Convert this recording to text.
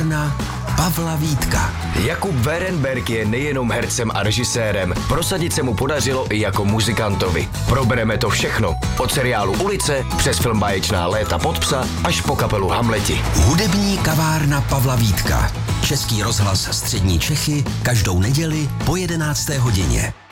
kavárna Pavla Vítka. Jakub Werenberg je nejenom hercem a režisérem, prosadit se mu podařilo i jako muzikantovi. Probereme to všechno, od seriálu Ulice, přes film Báječná léta pod psa, až po kapelu Hamleti. Hudební kavárna Pavla Vítka. Český rozhlas Střední Čechy každou neděli po 11. hodině.